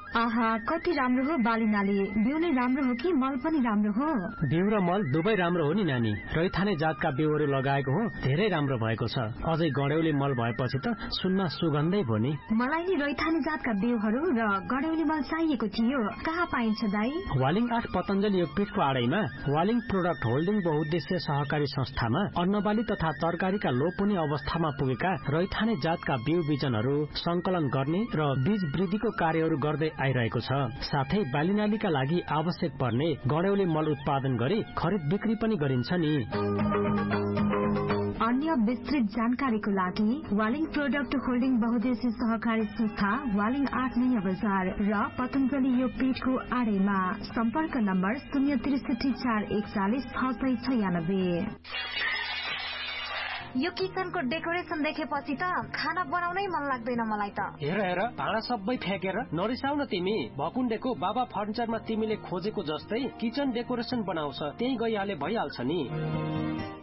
आहा कति राम्रो हो बालिनाले। बिउ नै राम्रो हो कि मल पनि राम्रो हो? बिउ र मल दुवै राम्रो हो नि नानी। रैथाने जातका बिउहरू लगाएको हो, धेरै राम्रो भएको छ। अझै गड्यौली मल भएपछि त सुनमा सुगन्धै भयो नि। मलाई नि रैथाने जातका बिउहरू र गड्यौली मल चाहिएको थियो। कहाँ पाइन्छ दाई? वालिङ 8 पतञ्जलि योगपीठको आडैमा वालिङ प्रोडक्ट होल्डिङ बहुद्देश्य सहकारी संस्थामा अन्नबाली तथा तरकारीका लोप हुने अवस्थामा पुगेका रैथाने जातका बिउ बिजनहरू संकलन गर्ने र बीज वृद्धिको कार्यहरू गर्दै आइरहेको छ। साथै बालीनालीका लागि आवश्यक पर्ने गड्यौली मल उत्पादन गरी खरिद बिक्री पनि गरिन्छ नि। अन्य विस्तृत जानकारीको लागि वालिङ प्रोडक्ट होल्डिङ बहुद्देश्य सहकारी संस्था वालिङ 8 नयाँ बजार र पतञ्जलि योगपीठको आडैमा। सम्पर्क नम्बर 063 यो किचनको डेकोरेसन देखेपछि त खाना बनाउनै मन लाग्दैन मलाई त। हेर भाँडा सबै फ्याँकेर नरिसाउ न तिमी। भकुण्डेको बाबा फर्निचरमा तिमीले खोजेको जस्तै किचन डेकोरेसन बनाउँछ, त्यही गइहाले भइहाल्छ नि।